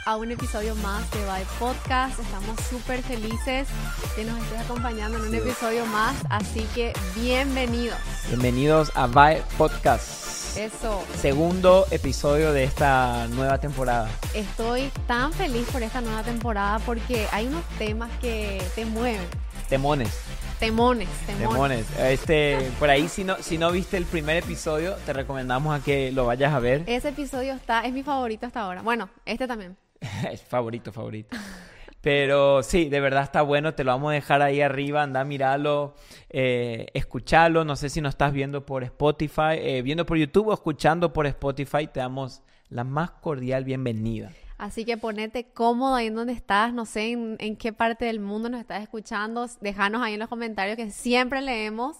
a un episodio más de Vibe Podcast. Estamos súper felices que nos estés acompañando en un episodio más, así que bienvenidos. Bienvenidos a Vibe Podcast. Eso. Segundo episodio de esta nueva temporada. Estoy tan feliz por esta nueva temporada porque hay unos temas que te mueven. Temones. Por ahí, si no viste el primer episodio, te recomendamos a que lo vayas a ver. Ese episodio es mi favorito hasta ahora. Bueno, este también. Es favorito. Pero sí, de verdad está bueno. Te lo vamos a dejar ahí arriba. Anda, míralo, escuchalo. No sé si nos estás viendo por Spotify, viendo por YouTube o escuchando por Spotify. Te damos la más cordial bienvenida. Así que ponete cómodo ahí en donde estás, no sé en qué parte del mundo nos estás escuchando, déjanos ahí en los comentarios que siempre leemos,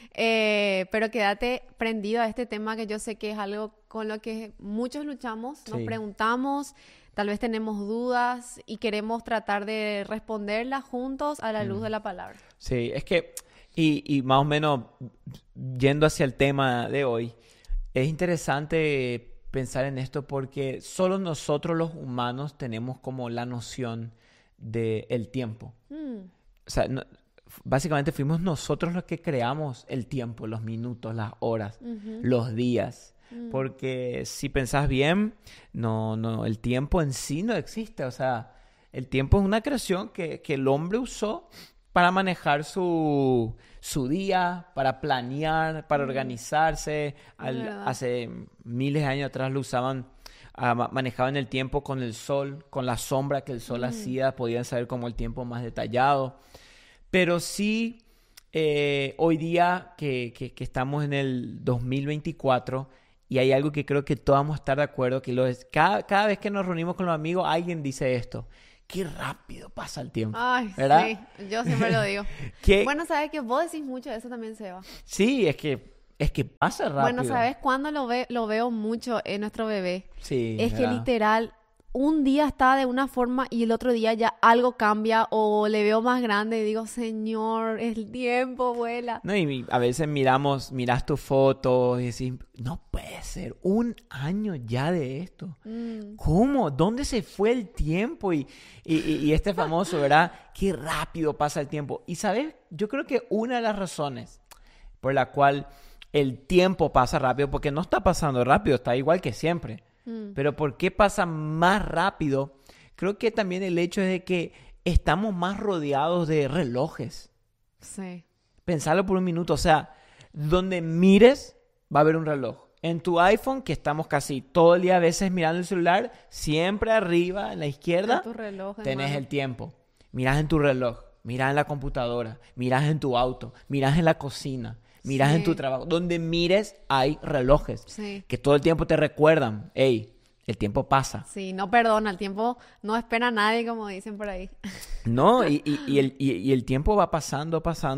pero quédate prendido a este tema que yo sé que es algo con lo que muchos luchamos, nos preguntamos, tal vez tenemos dudas y queremos tratar de responderlas juntos a la luz de la palabra. Sí, es que, y más o menos yendo hacia el tema de hoy, es interesante pensar en esto porque solo nosotros los humanos tenemos como la noción del tiempo. O sea, básicamente fuimos nosotros los que creamos el tiempo, los minutos, las horas, los días. Porque si pensás bien, no, el tiempo en sí no existe. O sea, el tiempo es una creación que el hombre usó para manejar su día, para planear, para organizarse. Hace miles de años atrás lo usaban, manejaban el tiempo con el sol, con la sombra que el sol hacía, podían saber como el tiempo más detallado. Pero sí, hoy día que estamos en el 2024, y hay algo que creo que todos vamos a estar de acuerdo, que cada vez que nos reunimos con los amigos, alguien dice esto. Qué rápido pasa el tiempo. Ay, ¿verdad? Sí, yo siempre lo digo. Bueno, sabes que vos decís mucho de eso también, Seba. Sí, es que pasa rápido. Bueno, ¿sabes cuándo lo veo mucho en nuestro bebé? Sí, es ¿verdad? que literal, un día está de una forma y el otro día ya algo cambia o le veo más grande y digo, Señor, el tiempo vuela. No, y a veces miras tus fotos y decís, no puede ser, 1 año ya de esto. ¿Cómo? ¿Dónde se fue el tiempo? Y este famoso, ¿verdad? Qué rápido pasa el tiempo. Y ¿sabes? Yo creo que una de las razones por la cual el tiempo pasa rápido, porque no está pasando rápido, está igual que siempre. Pero ¿por qué pasa más rápido? Creo que también el hecho es de que estamos más rodeados de relojes. Sí. Pensarlo por un minuto. O sea, donde mires va a haber un reloj. En tu iPhone, que estamos casi todo el día a veces mirando el celular, siempre arriba, en la izquierda, tu reloj, tenés hermano. el tiempo. Mirás en tu reloj, mirás en la computadora, mirás en tu auto, mirás en la cocina, mirás en tu trabajo. Donde mires hay relojes que todo el tiempo te recuerdan, hey, el tiempo pasa. Sí, no perdona, el tiempo no espera a nadie, como dicen por ahí. No, y el tiempo va pasando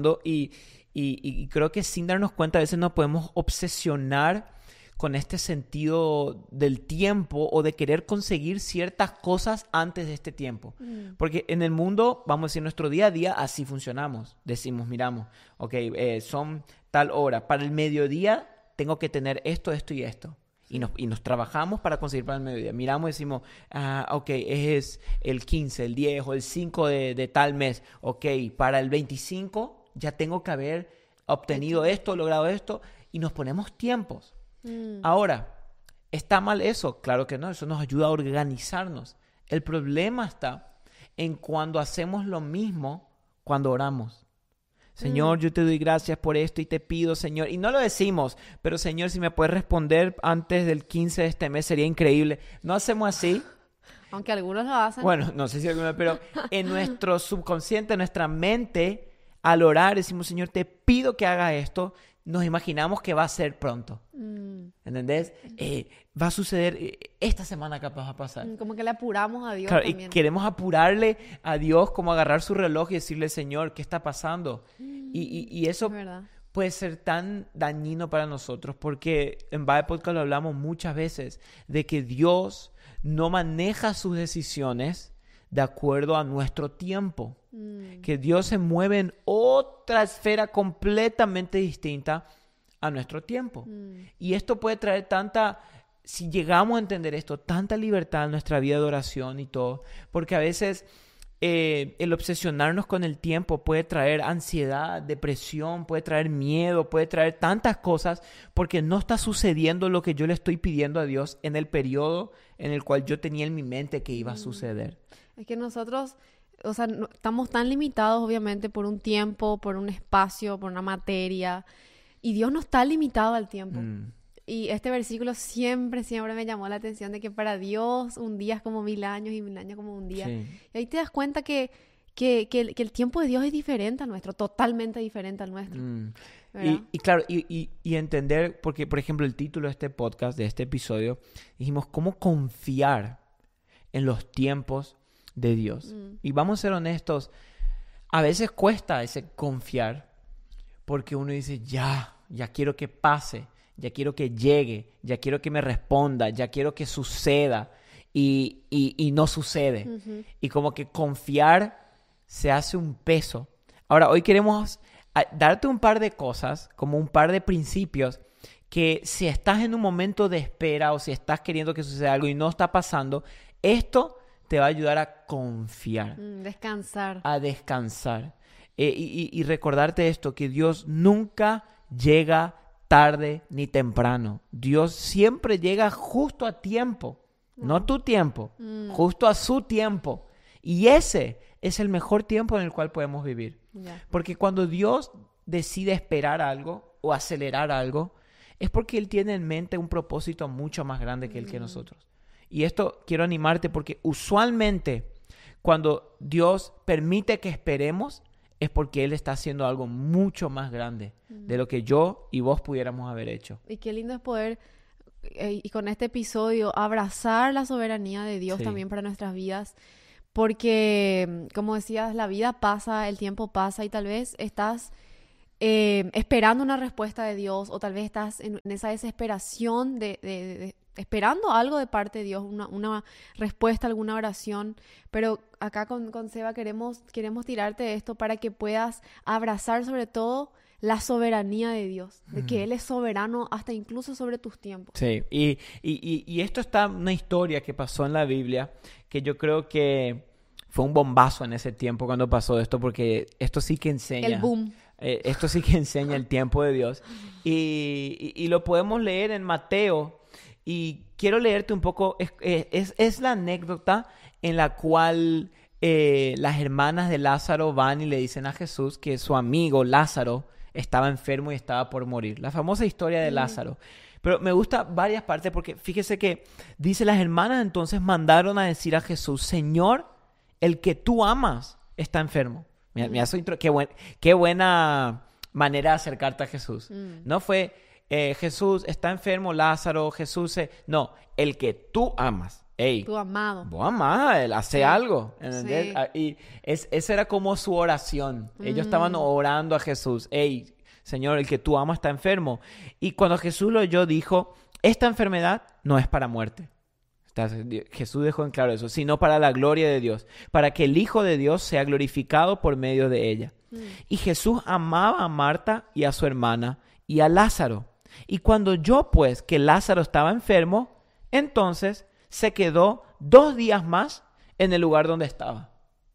y creo que sin darnos cuenta a veces nos podemos obsesionar con este sentido del tiempo o de querer conseguir ciertas cosas antes de este tiempo. Porque en el mundo, vamos a decir, nuestro día a día, así funcionamos. Decimos, miramos, ok, son tal hora. Para el mediodía tengo que tener esto, esto y esto. Y nos trabajamos para conseguir para el mediodía. Miramos y decimos, ok, es el 15, el 10 o el 5 de tal mes. Ok, para el 25 ya tengo que haber obtenido esto, logrado esto. Y nos ponemos tiempos. Ahora, ¿está mal eso? Claro que no, eso nos ayuda a organizarnos. El problema está en cuando hacemos lo mismo cuando oramos. Señor, yo te doy gracias por esto y te pido, Señor. Y no lo decimos, pero Señor, si me puedes responder antes del 15 de este mes sería increíble. No hacemos así. Aunque algunos lo hacen. Bueno, no sé si algunos, pero en nuestro subconsciente, en nuestra mente, al orar decimos, Señor, te pido que haga esto. Nos imaginamos que va a ser pronto. ¿Entendés? Va a suceder esta semana, capaz va a pasar. Como que le apuramos a Dios Claro, también. y queremos apurarle a Dios, como agarrar su reloj y decirle, Señor, ¿qué está pasando? Y eso puede ser tan dañino para nosotros, porque en Vibe Podcast lo hablamos muchas veces, de que Dios no maneja sus decisiones de acuerdo a nuestro tiempo. Que Dios se mueve en otra esfera completamente distinta a nuestro tiempo. Y esto puede traer tanta si llegamos a entender esto, tanta libertad en nuestra vida de oración y todo, porque a veces el obsesionarnos con el tiempo puede traer ansiedad, depresión, puede traer miedo, puede traer tantas cosas porque no está sucediendo lo que yo le estoy pidiendo a Dios en el periodo en el cual yo tenía en mi mente que iba a suceder. Es que nosotros, o sea, estamos tan limitados obviamente por un tiempo, por un espacio, por una materia, y Dios no está limitado al tiempo. Y este versículo siempre me llamó la atención de que para Dios un día es como 1000 años y 1000 años como un día. Sí. Y ahí te das cuenta que el tiempo de Dios es diferente al nuestro, totalmente diferente al nuestro. ¿Verdad? Y claro, y entender, porque por ejemplo el título de este podcast, de este episodio, dijimos cómo confiar en los tiempos de Dios. Y vamos a ser honestos, a veces cuesta ese confiar, porque uno dice, ya quiero que pase. Ya quiero que llegue, ya quiero que me responda, ya quiero que suceda y no sucede. Y como que confiar se hace un peso. Ahora, hoy queremos darte un par de cosas, como un par de principios, que si estás en un momento de espera o si estás queriendo que suceda algo y no está pasando, esto te va a ayudar a confiar. Descansar. A descansar. Y recordarte esto, que Dios nunca llega tarde ni temprano. Dios siempre llega justo a tiempo, no tu tiempo, justo a su tiempo. Y ese es el mejor tiempo en el cual podemos vivir. Porque cuando Dios decide esperar algo o acelerar algo, es porque Él tiene en mente un propósito mucho más grande que el que nosotros. Y esto quiero animarte porque usualmente cuando Dios permite que esperemos, es porque Él está haciendo algo mucho más grande de lo que yo y vos pudiéramos haber hecho. Y qué lindo es poder, y con este episodio, abrazar la soberanía de Dios también para nuestras vidas. Porque, como decías, la vida pasa, el tiempo pasa y tal vez estás esperando una respuesta de Dios o tal vez estás en esa desesperación de esperando algo de parte de Dios, una respuesta, alguna oración, pero acá con Seba queremos tirarte esto para que puedas abrazar sobre todo la soberanía de Dios, de que Él es soberano hasta incluso sobre tus tiempos. Sí, y esto está una historia que pasó en la Biblia que yo creo que fue un bombazo en ese tiempo cuando pasó esto, porque esto sí que enseña. El boom. Esto sí que enseña el tiempo de Dios. Y lo podemos leer en Mateo. Y quiero leerte un poco, es la anécdota en la cual las hermanas de Lázaro van y le dicen a Jesús que su amigo Lázaro estaba enfermo y estaba por morir. La famosa historia de Lázaro. Pero me gusta varias partes porque fíjese que dice las hermanas entonces mandaron a decir a Jesús, Señor, el que tú amas está enfermo. Mira, qué buena manera de acercarte a Jesús. No fue... Jesús está enfermo, Lázaro, Jesús... No, el que tú amas. Ey, tu amado. Vos amás, él hace algo. Sí. Y esa era como su oración. Ellos estaban orando a Jesús. Ey, Señor, el que tú amas está enfermo. Y cuando Jesús lo oyó, dijo, esta enfermedad no es para muerte. Jesús dejó en claro eso, sino para la gloria de Dios, para que el Hijo de Dios sea glorificado por medio de ella. Y Jesús amaba a Marta y a su hermana y a Lázaro. Y cuando oyó pues que Lázaro estaba enfermo, entonces se quedó 2 días más en el lugar donde estaba.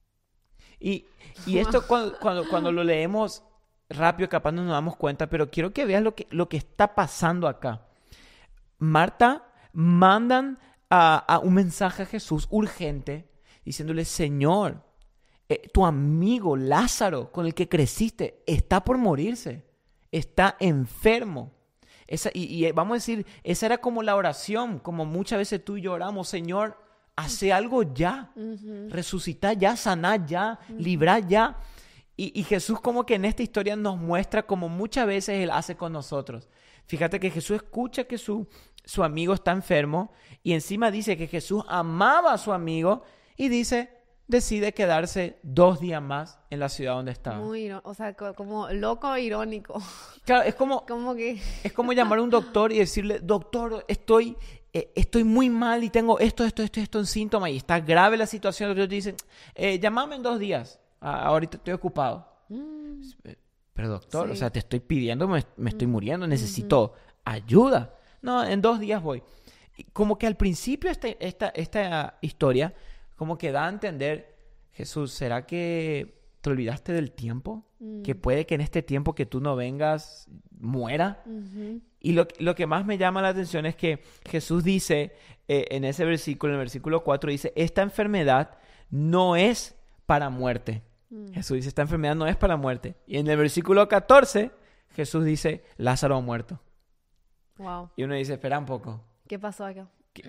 Y esto cuando lo leemos rápido capaz no nos damos cuenta, pero quiero que veas lo que está pasando acá. Marta mandan a un mensaje a Jesús urgente diciéndole, Señor, tu amigo Lázaro con el que creciste está por morirse, está enfermo. Y vamos a decir, esa era como la oración, como muchas veces tú y yo oramos, Señor, hace algo ya, resucita ya, sana ya, libra ya. Y Jesús como que en esta historia nos muestra como muchas veces Él hace con nosotros. Fíjate que Jesús escucha que su amigo está enfermo y encima dice que Jesús amaba a su amigo y decide quedarse 2 días más en la ciudad donde estaba. O sea, como loco e irónico. Claro, es como es como llamar a un doctor y decirle, doctor, estoy muy mal y tengo esto en síntomas y está grave la situación. El doctor te dice, llámame en 2 días. Ahorita estoy ocupado. Pero doctor, Sí. o sea, te estoy pidiendo, me estoy muriendo, necesito ayuda. No, en 2 días voy. Y como que al principio esta historia como que da a entender, Jesús, ¿será que te olvidaste del tiempo? Que puede que en este tiempo que tú no vengas muera. Y lo que más me llama la atención es que Jesús dice en ese versículo, en el versículo 4, dice, esta enfermedad no es para muerte. Jesús dice, esta enfermedad no es para muerte. Y en el versículo 14, Jesús dice, Lázaro ha muerto. Wow. Y uno dice, espera un poco. ¿Qué pasó acá?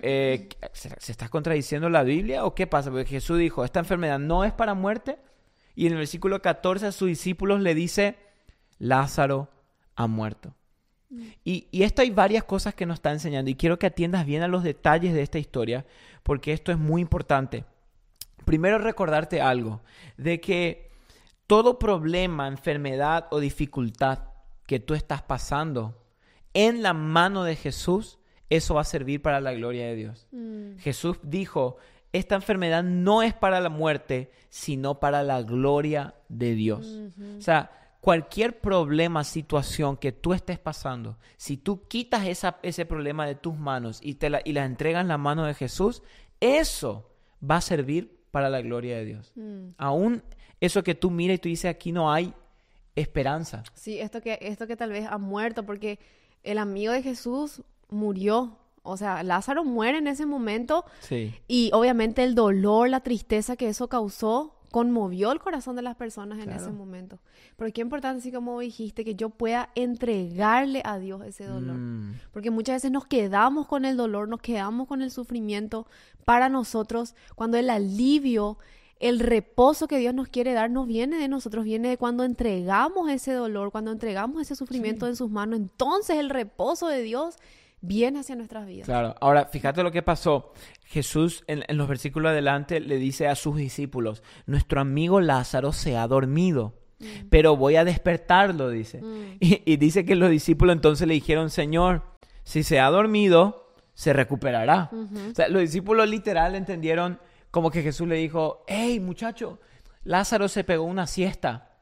¿Se está contradiciendo la Biblia o qué pasa? Porque Jesús dijo, esta enfermedad no es para muerte. Y en el versículo 14 a sus discípulos le dice, Lázaro ha muerto. Y esto hay varias cosas que nos está enseñando. Y quiero que atiendas bien a los detalles de esta historia, porque esto es muy importante. Primero, recordarte algo, de que todo problema, enfermedad o dificultad que tú estás pasando en la mano de Jesús, eso va a servir para la gloria de Dios. Jesús dijo, esta enfermedad no es para la muerte, sino para la gloria de Dios. O sea, cualquier problema, situación que tú estés pasando, si tú quitas ese problema de tus manos y la entregas en la mano de Jesús, eso va a servir para la gloria de Dios. Aún eso que tú miras y tú dices, aquí no hay esperanza. Sí, esto que tal vez ha muerto, porque el amigo de Jesús murió. O sea, Lázaro muere en ese momento. Sí. Y obviamente el dolor, la tristeza que eso causó, conmovió el corazón de las personas en ese momento. Pero qué importante, así como dijiste, que yo pueda entregarle a Dios ese dolor. Porque muchas veces nos quedamos con el dolor, nos quedamos con el sufrimiento para nosotros, cuando el alivio, el reposo que Dios nos quiere dar no viene de nosotros, viene de cuando entregamos ese dolor, cuando entregamos ese sufrimiento en sus manos. Entonces el reposo de Dios viene hacia nuestras vidas. Claro. Ahora, fíjate lo que pasó. Jesús, en los versículos adelante, le dice a sus discípulos, nuestro amigo Lázaro se ha dormido, pero voy a despertarlo, dice. Y dice que los discípulos entonces le dijeron, Señor, si se ha dormido, se recuperará. O sea, los discípulos literal entendieron como que Jesús le dijo, hey, muchacho, Lázaro se pegó una siesta.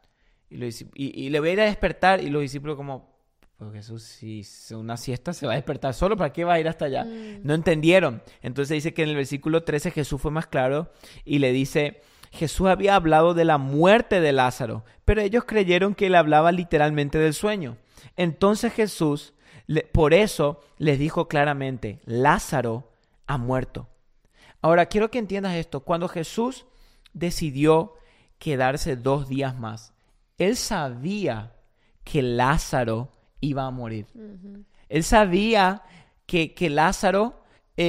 Y le voy a ir a despertar. Y los discípulos como, pues Jesús, si una siesta se va a despertar solo, ¿para qué va a ir hasta allá? No entendieron. Entonces dice que en el versículo 13 Jesús fue más claro y le dice, Jesús había hablado de la muerte de Lázaro, pero ellos creyeron que él hablaba literalmente del sueño. Entonces Jesús, por eso les dijo claramente, Lázaro ha muerto. Ahora, quiero que entiendas esto. Cuando Jesús decidió quedarse 2 días más, él sabía que Lázaro iba a morir. Él sabía que Lázaro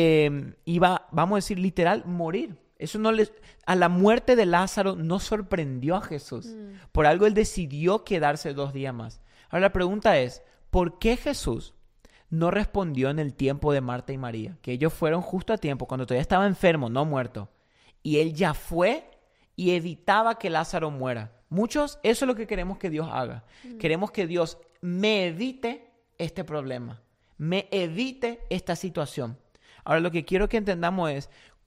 iba, vamos a decir, literal, morir. Eso a la muerte de Lázaro no sorprendió a Jesús. Por algo él decidió quedarse 2 días más. Ahora la pregunta es, ¿por qué Jesús no respondió en el tiempo de Marta y María? Que ellos fueron justo a tiempo, cuando todavía estaba enfermo, no muerto. Y él ya fue y evitaba que Lázaro muera. Muchos, eso es lo que queremos que Dios haga. Queremos que Dios me evite este problema, me evite esta situación. Ahora, lo que quiero que entendamos es,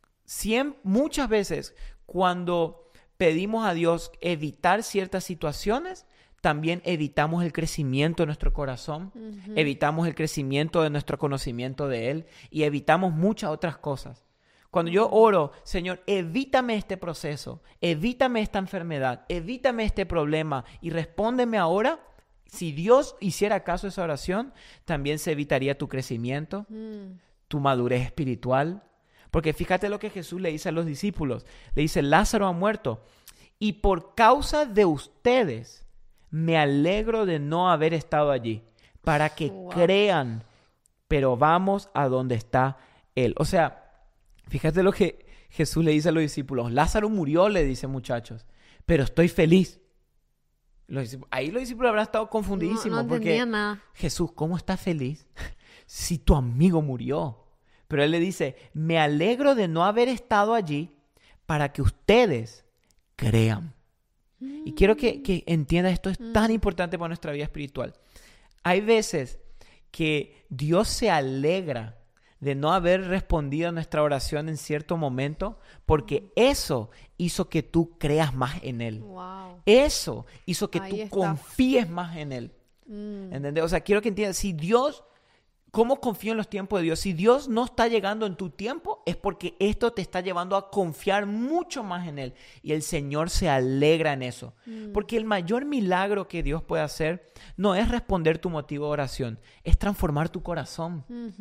muchas veces cuando pedimos a Dios evitar ciertas situaciones, también evitamos el crecimiento de nuestro corazón, evitamos el crecimiento de nuestro conocimiento de Él y evitamos muchas otras cosas. Cuando yo oro, Señor, evítame este proceso, evítame esta enfermedad, evítame este problema y respóndeme ahora. Si Dios hiciera caso a esa oración, también se evitaría tu crecimiento, tu madurez espiritual. Porque fíjate lo que Jesús le dice a los discípulos. Le dice, Lázaro ha muerto y por causa de ustedes me alegro de no haber estado allí para que crean, pero vamos a donde está Él. O sea, fíjate lo que Jesús le dice a los discípulos. Lázaro murió, le dice, muchachos, pero estoy feliz. Ahí los discípulos habrán estado confundidísimos no porque nada. Jesús, ¿cómo estás feliz si tu amigo murió? Pero Él le dice, me alegro de no haber estado allí para que ustedes crean. Y quiero que entiendas, esto es tan importante para nuestra vida espiritual. Hay veces que Dios se alegra de no haber respondido a nuestra oración en cierto momento, porque eso hizo que tú creas más en Él. Wow. Eso hizo que Ahí tú está. confíes más en Él. ¿Entendés? O sea, quiero que entiendas, si Dios ¿Cómo confío en los tiempos de Dios? Si Dios no está llegando en tu tiempo, es porque esto te está llevando a confiar mucho más en Él. Y el Señor se alegra en eso. Porque el mayor milagro que Dios puede hacer no es responder tu motivo de oración, es transformar tu corazón.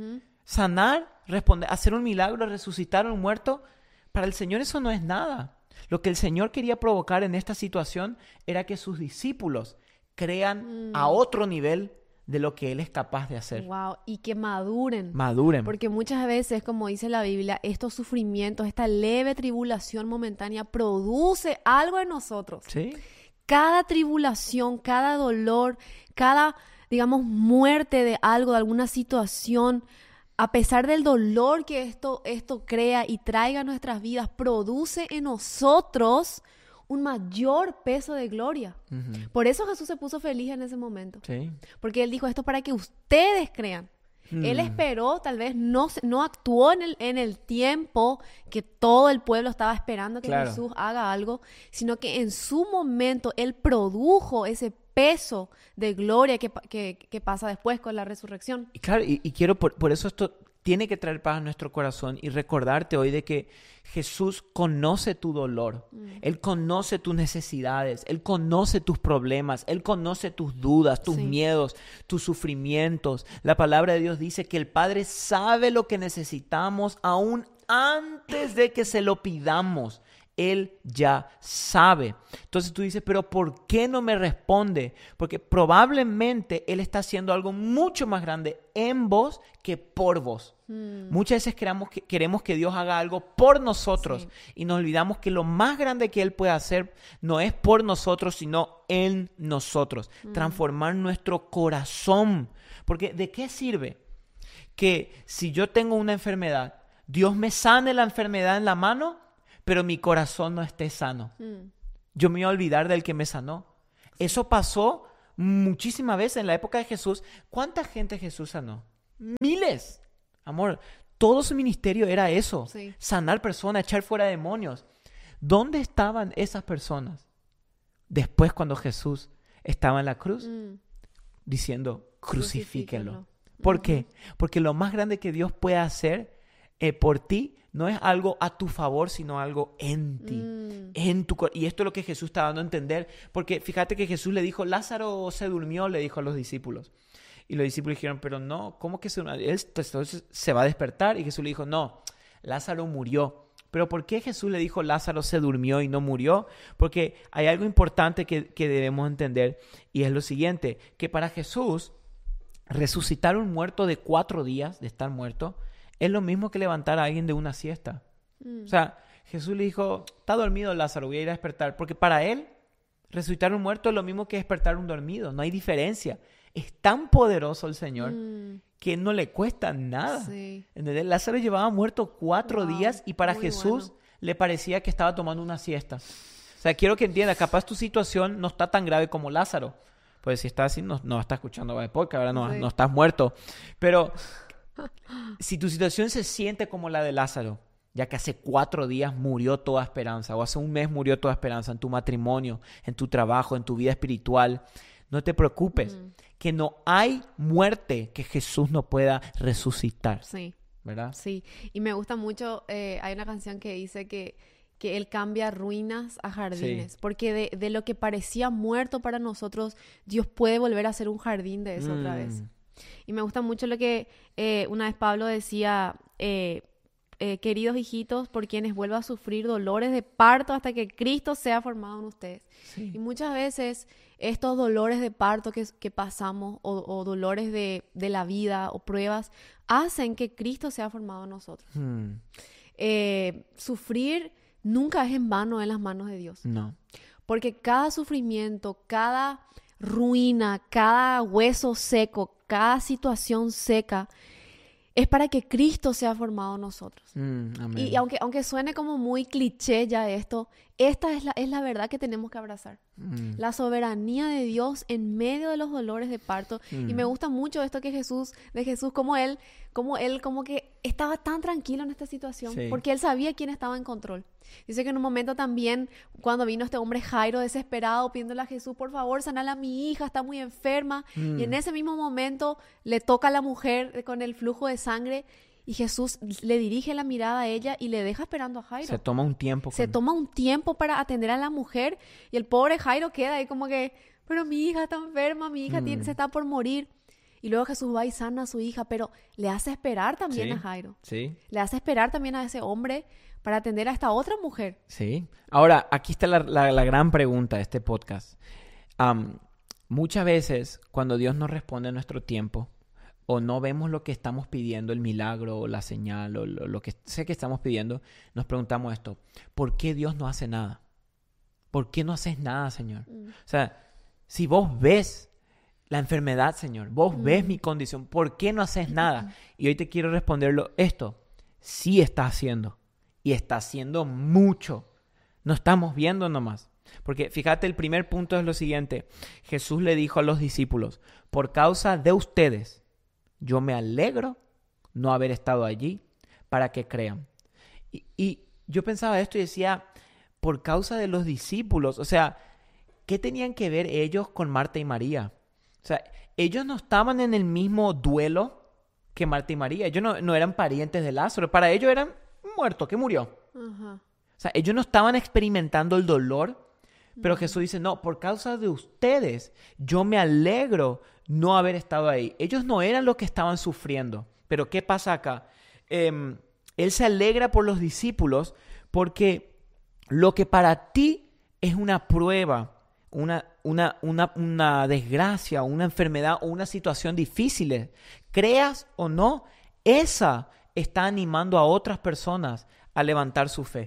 Sanar, responder, hacer un milagro, resucitar a un muerto, para el Señor eso no es nada. Lo que el Señor quería provocar en esta situación era que sus discípulos crean a otro nivel de lo que Él es capaz de hacer. Wow, y que maduren. Maduren. Porque muchas veces, como dice la Biblia, estos sufrimientos, esta leve tribulación momentánea produce algo en nosotros. ¿Sí? Cada tribulación, cada dolor, cada, digamos, muerte de algo, de alguna situación, a pesar del dolor que esto crea y traiga a nuestras vidas, produce en nosotros un mayor peso de gloria. Por eso Jesús se puso feliz en ese momento. Sí. Porque Él dijo esto para que ustedes crean. Él esperó, tal vez no actuó en el tiempo que todo el pueblo estaba esperando que Jesús haga algo, sino que en su momento Él produjo ese peso de gloria que pasa después con la resurrección. Y claro, y quiero, por eso esto tiene que traer paz a nuestro corazón y recordarte hoy de que Jesús conoce tu dolor. Él conoce tus necesidades, Él conoce tus problemas, Él conoce tus dudas, tus miedos, tus sufrimientos. La palabra de Dios dice que el Padre sabe lo que necesitamos aún antes de que se lo pidamos. Él ya sabe. Entonces tú dices, pero ¿por qué no me responde? Porque probablemente Él está haciendo algo mucho más grande en vos que por vos. Muchas veces queremos que Dios haga algo por nosotros y nos olvidamos que lo más grande que Él puede hacer no es por nosotros, sino en nosotros. Transformar nuestro corazón. Porque ¿de qué sirve que si yo tengo una enfermedad, Dios me sane la enfermedad en la mano, pero mi corazón no esté sano? Yo me voy a olvidar del que me sanó. Eso pasó muchísimas veces en la época de Jesús. ¿Cuánta gente Jesús sanó? Miles. Amor, todo su ministerio era eso. Sanar personas, echar fuera demonios. ¿Dónde estaban esas personas después cuando Jesús estaba en la cruz? Diciendo, crucifíquenlo. ¿Por qué? Porque lo más grande que Dios puede hacer por ti no es algo a tu favor, sino algo en ti, y esto es lo que Jesús está dando a entender, porque fíjate que Jesús le dijo, Lázaro se durmió, le dijo a los discípulos, y los discípulos dijeron, pero no, ¿cómo que él se va a despertar? Y Jesús le dijo, no, Lázaro murió. ¿Pero por qué Jesús le dijo Lázaro se durmió y no murió? Porque hay algo importante que debemos entender, y es lo siguiente, que para Jesús resucitar un muerto de 4 días de estar muerto es lo mismo que levantar a alguien de una siesta. O sea, Jesús le dijo, está dormido Lázaro, voy a ir a despertar. Porque para él, resucitar un muerto es lo mismo que despertar un dormido. No hay diferencia. Es tan poderoso el Señor que no le cuesta nada. ¿Entendés? Lázaro llevaba muerto 4 días y para Jesús le parecía que estaba tomando una siesta. O sea, quiero que entiendas, capaz tu situación no está tan grave como Lázaro. Pues si estás así, no estás escuchando de podcast, ahora no estás muerto. Pero si tu situación se siente como la de Lázaro, ya que hace 4 días murió toda esperanza, o hace un mes murió toda esperanza en tu matrimonio, en tu trabajo, en tu vida espiritual, no te preocupes, que no hay muerte que Jesús no pueda resucitar. Sí. ¿Verdad? Sí, y me gusta mucho, hay una canción que dice que Él cambia ruinas a jardines, porque de lo que parecía muerto para nosotros, Dios puede volver a hacer un jardín de eso otra vez. Y me gusta mucho lo que una vez Pablo decía, queridos hijitos, por quienes vuelva a sufrir dolores de parto hasta que Cristo sea formado en ustedes. Y muchas veces estos dolores de parto que pasamos o dolores de la vida o pruebas hacen que Cristo sea formado en nosotros. Sufrir nunca es en vano en las manos de Dios. No. Porque cada sufrimiento, cada ruina, cada hueso seco, cada situación seca, es para que Cristo sea formado en nosotros. Amén. Y aunque suene como muy cliché ya esto, esta es la verdad que tenemos que abrazar. La soberanía de Dios en medio de los dolores de parto. Y me gusta mucho esto de Jesús, como él como que estaba tan tranquilo en esta situación, porque él sabía quién estaba en control. Dice que en un momento también, cuando vino este hombre Jairo desesperado, pidiéndole a Jesús, por favor, sanala a mi hija, está muy enferma. Y en ese mismo momento le toca a la mujer con el flujo de sangre y Jesús le dirige la mirada a ella y le deja esperando a Jairo. Se toma un tiempo. Se toma un tiempo para atender a la mujer y el pobre Jairo queda ahí como que, pero mi hija está enferma, mi hija se está por morir. Y luego Jesús va y sana a su hija, pero le hace esperar también a Jairo. Sí. Le hace esperar también a ese hombre para atender a esta otra mujer. Sí. Ahora, aquí está la gran pregunta de este podcast. Muchas veces, cuando Dios nos responde en nuestro tiempo, o no vemos lo que estamos pidiendo, el milagro, o la señal, o lo que sé que estamos pidiendo, nos preguntamos esto: ¿por qué Dios no hace nada? ¿Por qué no haces nada, Señor? O sea, si vos ves la enfermedad, Señor, vos ves mi condición, ¿por qué no haces nada? Y hoy te quiero responderlo esto: sí está haciendo. Y está haciendo mucho. No estamos viendo nomás. Porque fíjate, el primer punto es lo siguiente. Jesús le dijo a los discípulos: por causa de ustedes, yo me alegro no haber estado allí para que crean. Y yo pensaba esto y decía, por causa de los discípulos, o sea, ¿qué tenían que ver ellos con Marta y María? O sea, ellos no estaban en el mismo duelo que Marta y María. Ellos no eran parientes de Lázaro. Para ellos eran muerto, que murió. O sea, ellos no estaban experimentando el dolor, pero Jesús dice, no, por causa de ustedes, yo me alegro no haber estado ahí. Ellos no eran los que estaban sufriendo. Pero ¿qué pasa acá? Él se alegra por los discípulos porque lo que para ti es una prueba, una desgracia, una enfermedad o una situación difícil, creas o no, esa está animando a otras personas a levantar su fe.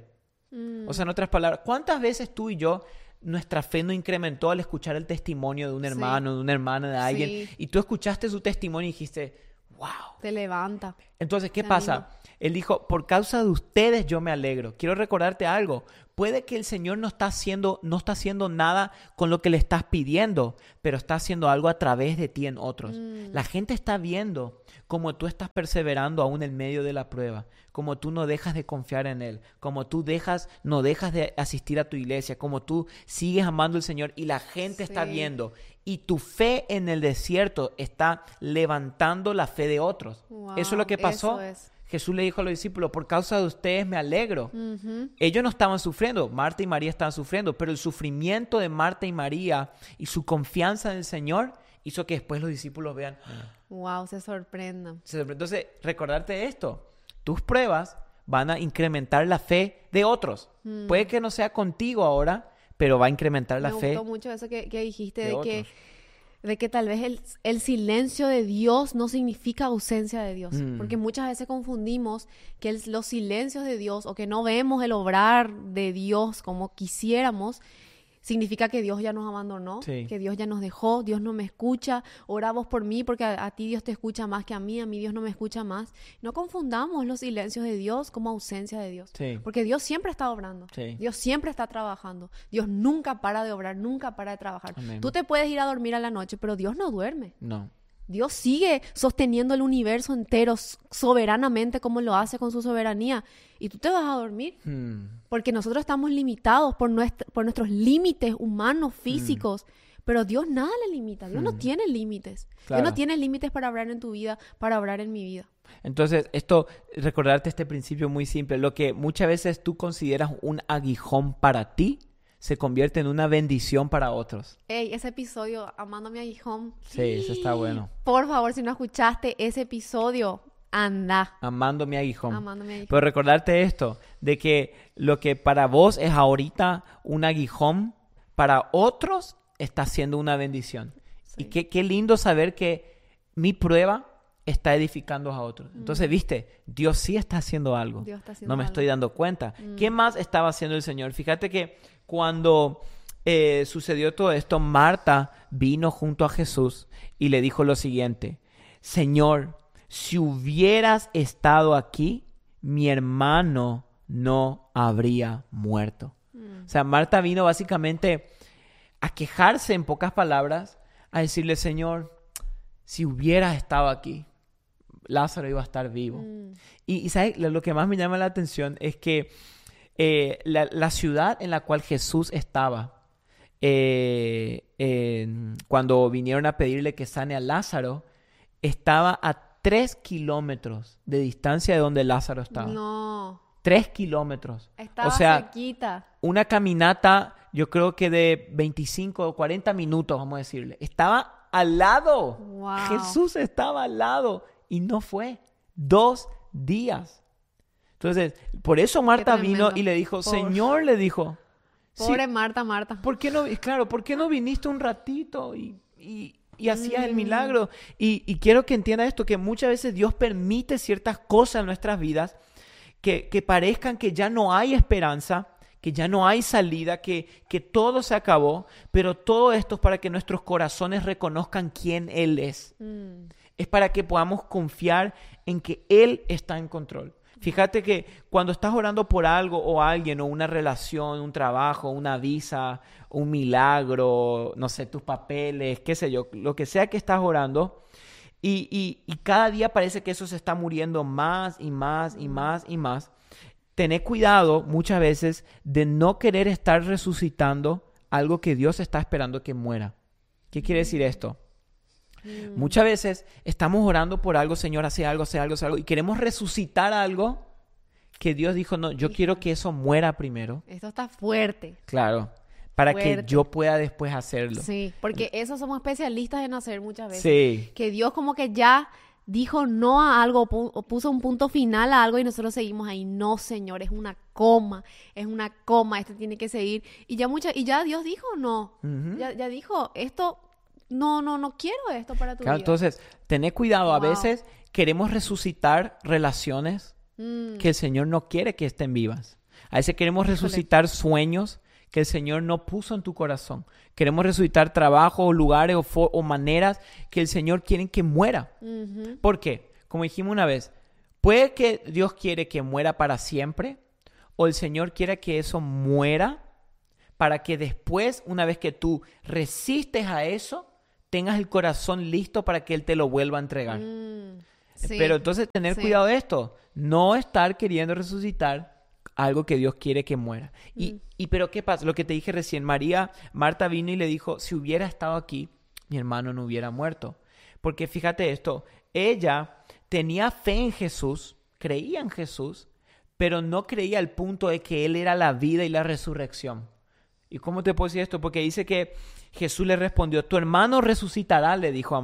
O sea, en otras palabras, ¿cuántas veces tú y yo, nuestra fe no incrementó al escuchar el testimonio de un hermano, de una hermana, de alguien, y tú escuchaste su testimonio y dijiste, wow. Te levanta. Entonces, ¿qué Te pasa? anima. Él dijo, por causa de ustedes yo me alegro. Quiero recordarte algo. Puede que el Señor no está haciendo nada con lo que le estás pidiendo, pero está haciendo algo a través de ti en otros. La gente está viendo cómo tú estás perseverando aún en medio de la prueba, cómo tú no dejas de confiar en Él, cómo tú no dejas de asistir a tu iglesia, cómo tú sigues amando al Señor y la gente está viendo. Y tu fe en el desierto está levantando la fe de otros. Wow, eso es lo que pasó. Jesús le dijo a los discípulos, por causa de ustedes me alegro. Ellos no estaban sufriendo, Marta y María estaban sufriendo, pero el sufrimiento de Marta y María y su confianza en el Señor hizo que después los discípulos vean. Wow, se sorprendan. Entonces, recordarte esto, tus pruebas van a incrementar la fe de otros. Puede que no sea contigo ahora, pero va a incrementar la fe. Me gustó mucho eso que dijiste de de que tal vez el silencio de Dios no significa ausencia de Dios. Porque muchas veces confundimos que los silencios de Dios o que no vemos el obrar de Dios como quisiéramos, significa que Dios ya nos abandonó, que Dios ya nos dejó, Dios no me escucha, ora vos por mí porque a ti Dios te escucha más que a mí Dios no me escucha más. No confundamos los silencios de Dios como ausencia de Dios, porque Dios siempre está obrando, Dios siempre está trabajando, Dios nunca para de obrar, nunca para de trabajar. Amén. Tú te puedes ir a dormir a la noche, pero Dios no duerme. No. Dios sigue sosteniendo el universo entero soberanamente como lo hace con su soberanía. Y tú te vas a dormir. Porque nosotros estamos limitados por nuestros límites humanos, físicos. Pero Dios nada le limita. Dios no tiene límites. Claro. Dios no tiene límites para obrar en tu vida, para obrar en mi vida. Entonces, recordarte este principio muy simple. Lo que muchas veces tú consideras un aguijón para ti, se convierte en una bendición para otros. Ey, ese episodio, Amando mi aguijón. Sí, eso está bueno. Por favor, si no escuchaste ese episodio, anda. Amando mi aguijón. Amando mi aguijón. Pero recordarte esto, de que lo que para vos es ahorita un aguijón, para otros está siendo una bendición. Sí. Y qué lindo saber que mi prueba está edificando a otros. Entonces, viste, Dios sí está haciendo algo. Dios está haciendo no me algo. Estoy dando cuenta. ¿Qué más estaba haciendo el Señor? Fíjate que cuando sucedió todo esto, Marta vino junto a Jesús y le dijo lo siguiente: Señor, si hubieras estado aquí, mi hermano no habría muerto. O sea, Marta vino básicamente a quejarse, en pocas palabras, a decirle: Señor, si hubieras estado aquí, Lázaro iba a estar vivo. Y ¿sabes? Lo que más me llama la atención es que la ciudad en la cual Jesús estaba, cuando vinieron a pedirle que sane a Lázaro, estaba a 3 kilómetros de distancia de donde Lázaro estaba. No. 3 kilómetros. Estaba O sea, cerquita. una caminata, yo creo que de 25 o 40 minutos, vamos a decirle. Estaba al lado. Wow. Jesús estaba al lado y no fue. 2 días. Entonces, por eso Marta vino y le dijo, Señor, le dijo. Pobre sí, Marta. ¿por qué no, claro, ¿por qué no viniste un ratito y hacías el milagro? Y quiero que entienda esto, que muchas veces Dios permite ciertas cosas en nuestras vidas que parezcan que ya no hay esperanza, que ya no hay salida, que todo se acabó, pero todo esto es para que nuestros corazones reconozcan quién Él es. Es para que podamos confiar en que Él está en control. Fíjate que cuando estás orando por algo o alguien, o una relación, un trabajo, una visa, un milagro, no sé, tus papeles, qué sé yo, lo que sea que estás orando, y cada día parece que eso se está muriendo más y más y más y más. Tené cuidado muchas veces de no querer estar resucitando algo que Dios está esperando que muera. ¿Qué quiere decir esto? Muchas veces estamos orando por algo, Señor, hace algo, y queremos resucitar algo que Dios dijo, no, yo quiero que eso muera primero. Esto está fuerte. Claro, para que yo pueda después hacerlo. Sí, porque eso somos especialistas en hacer muchas veces. Sí. Que Dios como que ya dijo no a algo, puso un punto final a algo y nosotros seguimos ahí. No, Señor, es una coma, esto tiene que seguir. Y ya Dios dijo no. Ya dijo, esto... No quiero esto para tu vida. Entonces, tené cuidado. A veces queremos resucitar relaciones que el Señor no quiere que estén vivas. A veces queremos resucitar sueños que el Señor no puso en tu corazón. Queremos resucitar trabajos o lugares o maneras que el Señor quiere que muera. ¿Por qué? Como dijimos una vez, puede que Dios quiere que muera para siempre, o el Señor quiere que eso muera para que después, una vez que tú resistes a eso, tengas el corazón listo para que Él te lo vuelva a entregar. Sí, pero entonces tener cuidado de esto. No estar queriendo resucitar algo que Dios quiere que muera. Pero ¿qué pasa? Lo que te dije recién, Marta vino y le dijo, si hubiera estado aquí, mi hermano no hubiera muerto. Porque fíjate esto, ella tenía fe en Jesús, creía en Jesús, pero no creía al punto de que Él era la vida y la resurrección. ¿Y cómo te puedo decir esto? Porque dice que Jesús le respondió, tu hermano resucitará, le dijo a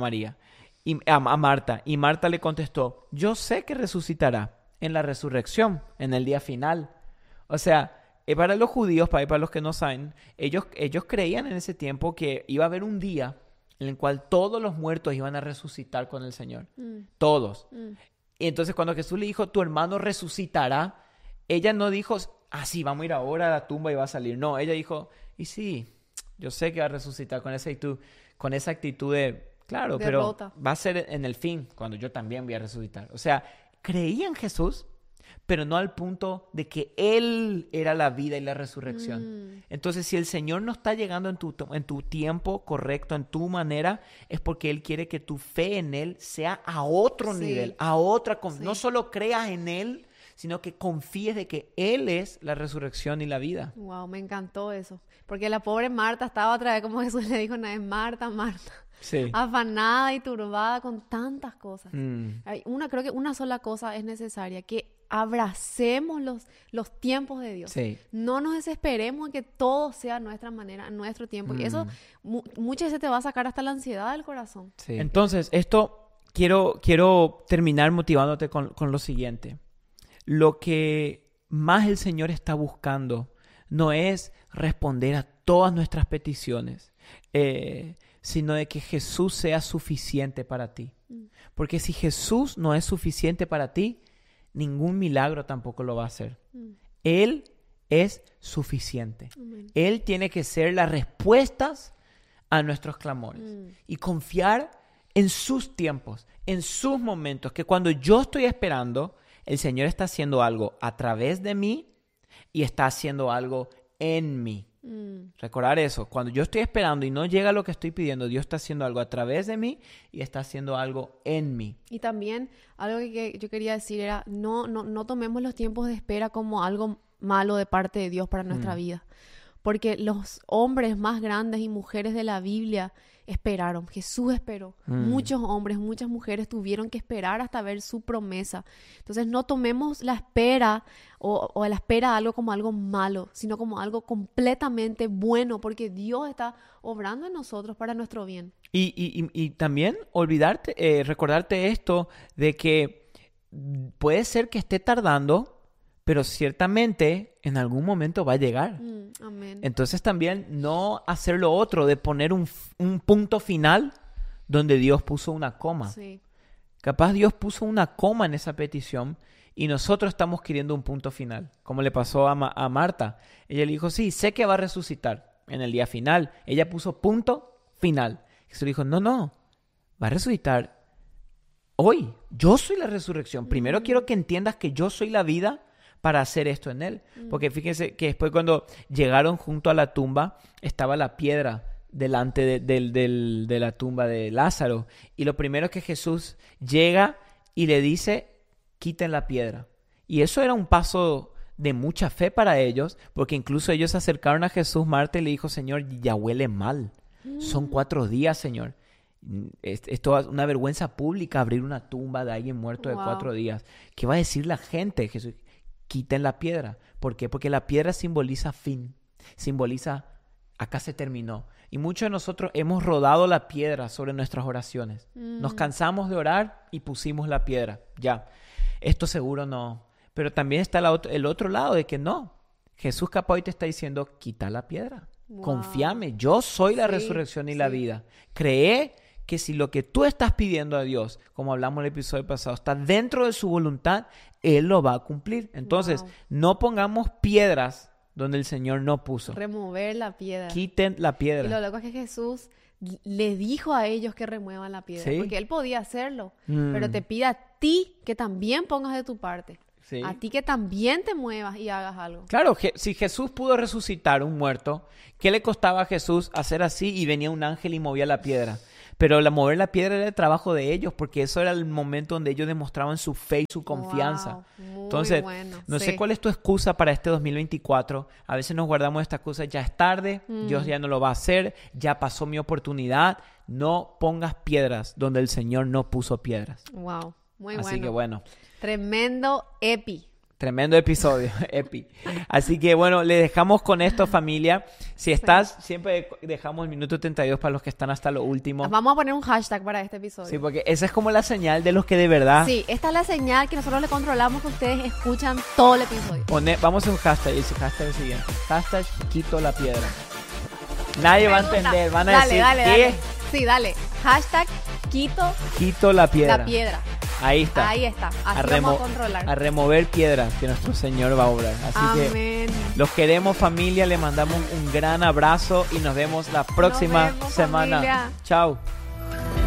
Marta. Y Marta le contestó, yo sé que resucitará en la resurrección, en el día final. O sea, para los judíos, para los que no saben, ellos creían en ese tiempo que iba a haber un día en el cual todos los muertos iban a resucitar con el Señor. Todos. Y entonces cuando Jesús le dijo, tu hermano resucitará, ella no dijo, sí, vamos a ir ahora a la tumba y va a salir. No, ella dijo, y sí, yo sé que va a resucitar con esa actitud de, claro, derrota. Pero va a ser en el fin, cuando yo también voy a resucitar. O sea, creía en Jesús, pero no al punto de que Él era la vida y la resurrección. Entonces, si el Señor no está llegando en tu tiempo correcto, en tu manera, es porque Él quiere que tu fe en Él sea a otro nivel, a otra. No solo creas en Él, sino que confíes de que Él es la resurrección y la vida. Wow, me encantó eso. Porque la pobre Marta estaba otra vez, como Jesús le dijo una vez, Marta, sí. Afanada y turbada con tantas cosas. Creo que una sola cosa es necesaria, que abracemos los tiempos de Dios. Sí. No nos desesperemos en que todo sea a nuestra manera, a nuestro tiempo. Y eso muchas veces te va a sacar hasta la ansiedad del corazón. Sí. Entonces, esto quiero terminar motivándote con lo siguiente. Lo que más el Señor está buscando no es responder a todas nuestras peticiones, sino de que Jesús sea suficiente para ti. Porque si Jesús no es suficiente para ti, ningún milagro tampoco lo va a hacer. Él es suficiente. Él tiene que ser las respuestas a nuestros clamores y confiar en sus tiempos, en sus momentos, que cuando yo estoy esperando, el Señor está haciendo algo a través de mí y está haciendo algo en mí. Recordar eso. Cuando yo estoy esperando y no llega lo que estoy pidiendo, Dios está haciendo algo a través de mí y está haciendo algo en mí. Y también algo que yo quería decir era, no tomemos los tiempos de espera como algo malo de parte de Dios para nuestra vida. Porque los hombres más grandes y mujeres de la Biblia esperaron. Jesús esperó. Muchos hombres, muchas mujeres tuvieron que esperar hasta ver su promesa. Entonces no tomemos la espera o la espera de algo como algo malo, sino como algo completamente bueno, porque Dios está obrando en nosotros para nuestro bien. Y también recordarte esto de que puede ser que esté tardando, pero ciertamente en algún momento va a llegar. Amén. Entonces también no hacer lo otro de poner un punto final donde Dios puso una coma. Sí. Capaz Dios puso una coma en esa petición y nosotros estamos queriendo un punto final, como le pasó a Marta. Ella le dijo, sí, sé que va a resucitar en el día final. Ella puso punto final. Jesús le dijo, no, va a resucitar hoy. Yo soy la resurrección. Primero quiero que entiendas que yo soy la vida para hacer esto en él. Porque fíjense que después cuando llegaron junto a la tumba, estaba la piedra delante de la tumba de Lázaro. Y lo primero que Jesús llega y le dice, quiten la piedra. Y eso era un paso de mucha fe para ellos, porque incluso ellos se acercaron a Jesús, Marta, y le dijo, Señor, ya huele mal. Son 4 días, Señor. Esto es una vergüenza pública, abrir una tumba de alguien muerto de 4 días. ¿Qué va a decir la gente? Jesús, quiten la piedra. ¿Por qué? Porque la piedra simboliza fin, simboliza acá se terminó. Y muchos de nosotros hemos rodado la piedra sobre nuestras oraciones. Nos cansamos de orar y pusimos la piedra. Ya, esto seguro no. Pero también está el otro lado de que no. Jesús capaz hoy te está diciendo, quita la piedra. Confíame, yo soy la resurrección y la vida. Cree que si lo que tú estás pidiendo a Dios, como hablamos en el episodio pasado, está dentro de su voluntad, Él lo va a cumplir. Entonces, no pongamos piedras donde el Señor no puso. Remover la piedra. Quiten la piedra. Y lo loco es que Jesús le dijo a ellos que remuevan la piedra. ¿Sí? Porque Él podía hacerlo. Pero te pide a ti que también pongas de tu parte. Sí. A ti que también te muevas y hagas algo. Claro, si Jesús pudo resucitar un muerto, ¿qué le costaba a Jesús hacer así y venía un ángel y movía la piedra? Pero mover la piedra era el trabajo de ellos, porque eso era el momento donde ellos demostraban su fe y su confianza. Muy Entonces, bueno. no sé cuál es tu excusa para este 2024. A veces nos guardamos esta excusa, ya es tarde, Dios ya no lo va a hacer, ya pasó mi oportunidad. No pongas piedras donde el Señor no puso piedras. Wow, muy Así que bueno. Tremendo epi. Tremendo episodio, epi. Así que bueno, le dejamos con esto, familia. Si estás, siempre dejamos el minuto 32 para los que están hasta lo último. Vamos a poner un hashtag para este episodio. Sí, porque esa es como la señal de los que de verdad... Sí, esta es la señal que nosotros le controlamos que ustedes escuchan todo el episodio. Vamos a un hashtag, ese hashtag es el siguiente. Hashtag quito la piedra. Nadie va a entender, van a decir, ¿qué? Dale. Sí, dale. Hashtag quito la piedra. La piedra. Ahí está. Así vamos a controlar. A remover piedras que nuestro Señor va a obrar. Así Amén. que los queremos, familia. Le mandamos un gran abrazo y nos vemos la próxima semana. Familia. Chao.